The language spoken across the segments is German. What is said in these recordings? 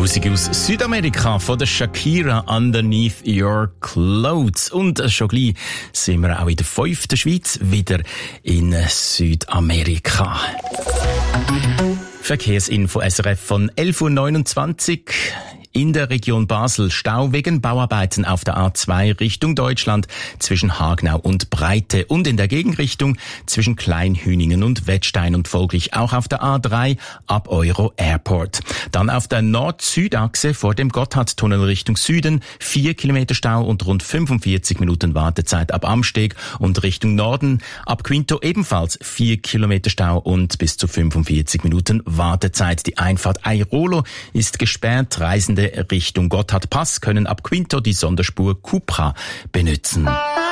Musik aus Südamerika von der Shakira, Underneath Your Clothes. Und schon gleich sind wir auch in der 5. Schweiz wieder in Südamerika. Verkehrsinfo SRF von 11.29 Uhr. In der Region Basel Stau wegen Bauarbeiten auf der A2 Richtung Deutschland zwischen Hagenau und Breite und in der Gegenrichtung zwischen Kleinhüningen und Wettstein und folglich auch auf der A3 ab Euro Airport. Dann auf der Nord-Süd-Achse vor dem Gotthardtunnel Richtung Süden 4 Kilometer Stau und rund 45 Minuten Wartezeit ab Amsteg und Richtung Norden ab Quinto ebenfalls 4 Kilometer Stau und bis zu 45 Minuten Wartezeit. Die Einfahrt Airolo ist gesperrt. Reisende Richtung Gotthardpass können ab Quinto die Sonderspur Cupra benutzen.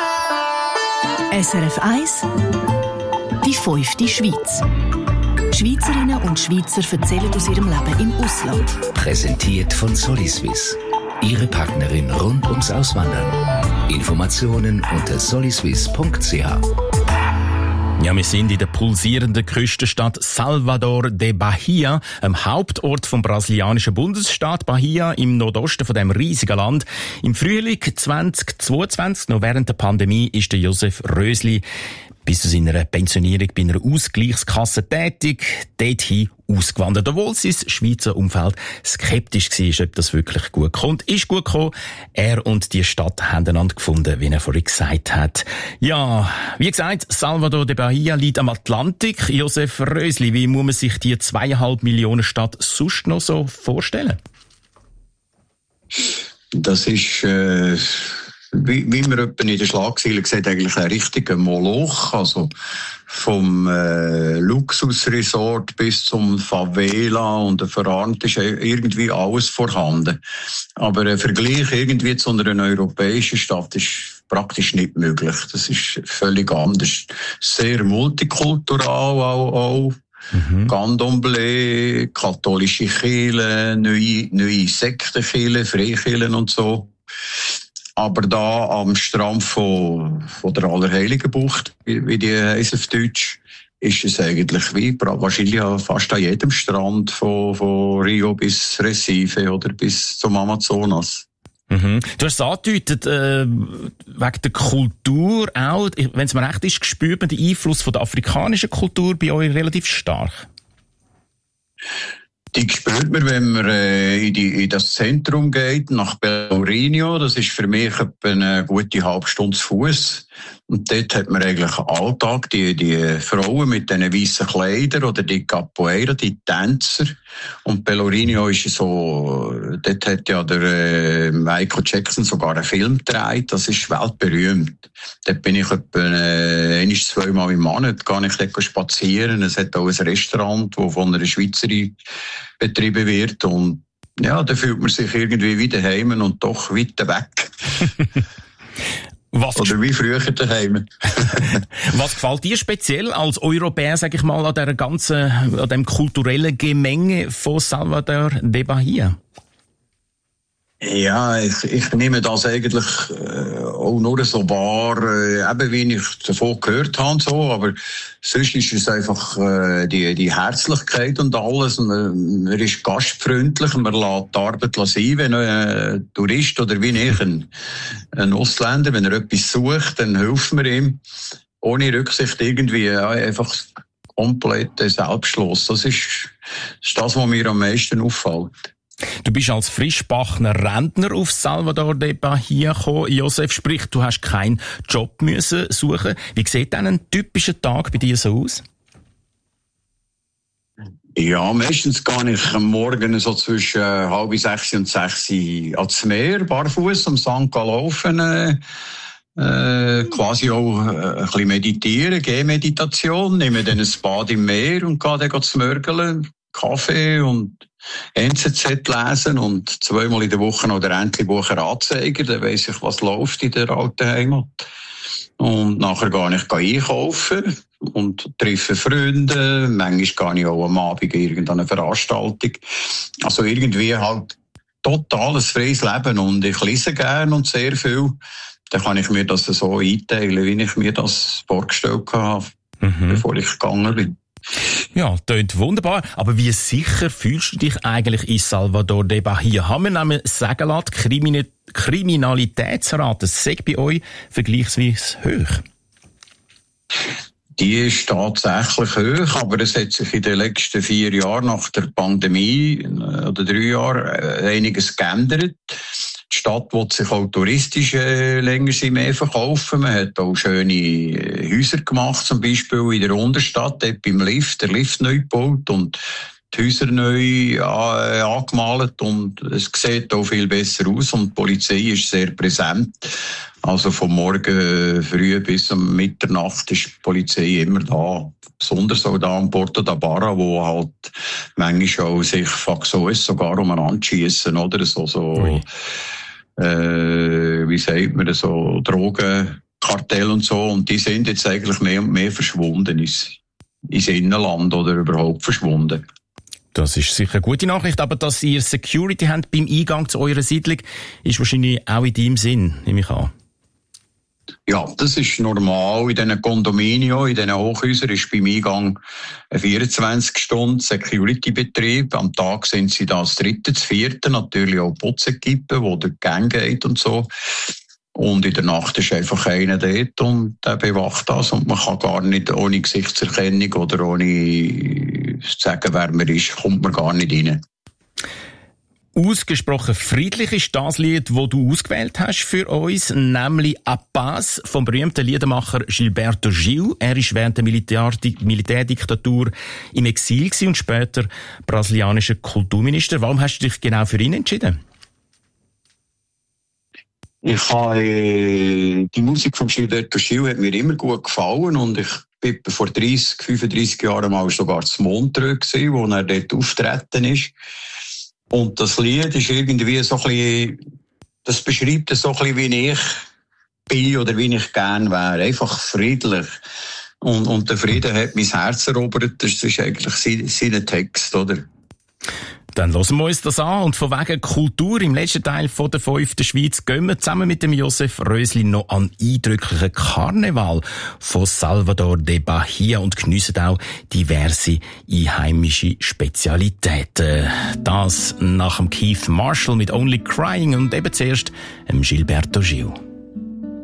SRF 1 Die 5. Schweiz. Schweizerinnen und Schweizer erzählen aus ihrem Leben im Ausland. Präsentiert von Soliswiss. Ihre Partnerin rund ums Auswandern. Informationen unter soliswiss.ch. Ja, wir sind in der pulsierenden Küstenstadt Salvador de Bahia, am Hauptort vom brasilianischen Bundesstaat Bahia im Nordosten von dem riesigen Land. Im Frühling 2022, noch während der Pandemie, ist der Josef Rösli bis zu seiner Pensionierung bei einer Ausgleichskasse tätig, dorthin ausgewandert. Obwohl sein Schweizer Umfeld skeptisch war, ob das wirklich gut kommt. Ist gut gekommen. Er und die Stadt haben einander gefunden, wie er vorhin gesagt hat. Ja, wie gesagt, Salvador de Bahia liegt am Atlantik. Josef Rösli, wie muss man sich die 2,5 Millionen Stadt sonst noch so vorstellen? Das ist, wie man etwa in der Schlagzeile sieht, eigentlich ein richtiger Moloch. Also vom Luxusresort bis zum Favela und der Verarmt ist irgendwie alles vorhanden. Aber ein Vergleich irgendwie zu einer europäischen Stadt ist praktisch nicht möglich. Das ist völlig anders. Sehr multikultural auch. Candomblé, katholische Kirchen, neue Sektenkirchen, Freikirchen und so. Aber da am Strand von der Allerheiligenbucht, wie die heisst auf Deutsch, ist es eigentlich wie wahrscheinlich fast an jedem Strand von Rio bis Recife oder bis zum Amazonas. Mhm. Du hast es angedeutet, wegen der Kultur auch, wenn es mir recht ist, spürt man den Einfluss von der afrikanischen Kultur bei euch relativ stark? Die spürt man, wenn man in das Zentrum geht, nach Pelourinho. Das ist für mich etwa eine gute halbe Stunde zu Fuß. Und dort hat man eigentlich Alltag die Frauen mit diesen weißen Kleidern oder die Capoeira, die Tänzer. Und Pelourinho ist so, dort hat ja der Michael Jackson sogar einen Film gedreht. Das ist weltberühmt. Dort bin ich etwa 1-2 Mal im Monat, gehe ich dort spazieren. Es hat auch ein Restaurant, das von einer Schweizerin betrieben wird. Und ja, da fühlt man sich irgendwie wieder heim und doch weiter weg. Oder wie früher daheim. Was gefällt dir speziell als Europäer, sag ich mal, an dem kulturellen Gemenge von Salvador de Bahia? Ja, ich nehme das eigentlich auch nur so wahr, eben wie ich davon gehört habe, so, aber sonst ist es einfach die Herzlichkeit und alles. Und, man ist gastfreundlich, man lässt die Arbeit sein, wenn ein Tourist oder wie ich, ein Ausländer, wenn er etwas sucht, dann hilft man ihm. Ohne Rücksicht irgendwie, ja, einfach komplett selbstlos. Das ist das, was mir am meisten auffällt. Du bist als frischbackener Rentner auf Salvador de Bahia gekommen, Josef, sprich, du hast keinen Job müssen suchen. Wie sieht denn ein typischer Tag bei dir so aus? Ja, meistens gehe ich am Morgen so zwischen 5:30 und 6 ans Meer, barfuß am St. laufen, quasi auch ein bisschen meditieren, Gehmeditation, nehme dann ein Bad im Meer und gehe dann zu Mörgeln, Kaffee und NZZ lesen und 2-mal in der Woche noch der Entlebucher Anzeiger, dann weiss ich, was läuft in der alten Heimat. Und nachher gehe ich einkaufen und treffe Freunde, manchmal gehe ich auch am Abend in irgendeine Veranstaltung. Also irgendwie halt total ein freies Leben und ich lese gerne und sehr viel. Dann kann ich mir das so einteilen, wie ich mir das vorgestellt habe, bevor ich gegangen bin. Ja, klingt wunderbar. Aber wie sicher fühlst du dich eigentlich in Salvador de Bahia? Haben wir nämlich sagen lassen, die Kriminalitätsrate sei bei euch vergleichsweise hoch? Die ist tatsächlich hoch, aber es hat sich in den letzten 4 Jahren nach der Pandemie oder 3 Jahren einiges geändert. Die Stadt will sich auch touristisch länger mehr verkaufen. Man hat auch schöne Häuser gemacht, zum Beispiel in der Unterstadt, dort beim Lift, der Lift neu gebaut und die Häuser neu angemalt und es sieht auch viel besser aus und die Polizei ist sehr präsent. Also vom Morgen früh bis um Mitternacht ist die Polizei immer da. Besonders auch da am Porto da Barra, wo halt manchmal auch sich Faxos sogar umeinander schiessen, oder? So wie sagt man, so Drogenkartell und so. Und die sind jetzt eigentlich mehr und mehr verschwunden ins Innenland oder überhaupt verschwunden. Das ist sicher eine gute Nachricht, aber dass ihr Security habt beim Eingang zu eurer Siedlung, ist wahrscheinlich auch in deinem Sinn, nehme ich an. Ja, das ist normal. In diesen Condominio, in diesen Hochhäusern ist beim Eingang ein 24-Stunden-Security-Betrieb. Am Tag sind sie da das 3., das 4., natürlich auch Putzekippen, wo der Gang geht und so. Und in der Nacht ist einfach einer dort und der bewacht das. Und man kann gar nicht ohne Gesichtserkennung oder ohne zu sagen, wer man ist, kommt man gar nicht rein. Ausgesprochen friedlich ist das Lied, das du ausgewählt hast für uns, nämlich «A Paz» vom berühmten Liedermacher Gilberto Gil. Er war während der Militärdiktatur im Exil und später brasilianischer Kulturminister. Warum hast du dich genau für ihn entschieden? Ich habe die Musik von Gilberto Gil hat mir immer gut gefallen und ich bin vor 35 Jahren mal sogar zu Montreux gewesen, wo er dort auftreten ist. Und das Lied ist irgendwie so ein bisschen, das beschreibt so ein bisschen, wie ich bin oder wie ich gerne wäre. Einfach friedlich. Und der Frieden hat mein Herz erobert. Das ist eigentlich sein Text, oder? Dann hören wir uns das an. Und von wegen Kultur im letzten Teil von der 5. Schweiz gehen wir zusammen mit dem Josef Rösli noch an eindrücklichen Karneval von Salvador de Bahia und geniessen auch diverse einheimische Spezialitäten. Das nach dem Keith Marshall mit Only Crying und eben zuerst Gilberto Gil.